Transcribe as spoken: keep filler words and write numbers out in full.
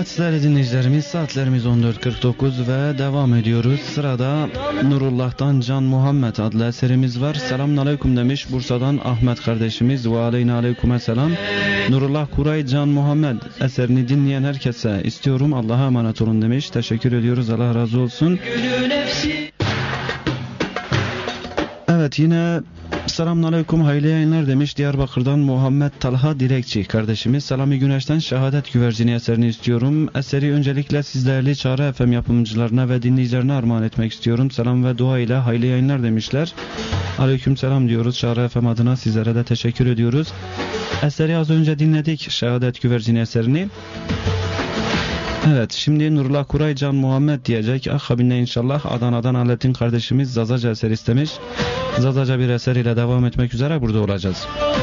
Evet değerli dinleyicilerimiz, saatlerimiz on dört kırk dokuz ve devam ediyoruz. Sırada Nurullah'tan Can Muhammed adlı eserimiz var. Selamun aleyküm demiş Bursa'dan Ahmet kardeşimiz. Ve aleyna aleyküme selam. Nurullah Kuray Can Muhammed eserini dinleyen herkese istiyorum Allah'a emanet olun demiş. Teşekkür ediyoruz, Allah razı olsun. Evet, yine selamünaleyküm, hayırlı yayınlar demiş Diyarbakır'dan Muhammed Talha Dilekçi kardeşimiz. Selami Güneş'ten Şehadet Güvercini eserini istiyorum. Eseri öncelikle siz değerli Çağrı F M yapımcılarına ve dinleyicilerine armağan etmek istiyorum. Selam ve dua ile hayırlı yayınlar demişler. Aleyküm selam diyoruz Çağrı F M adına, sizlere de teşekkür ediyoruz. Eseri az önce dinledik, Şehadet Güvercini eserini. Evet, şimdi Nurullah Kuray Can Muhammed diyecek. Akabinde inşallah Adana'dan Alettin kardeşimiz Zazaca eser istemiş. Zazaca bir eser ile devam etmek üzere burada olacağız.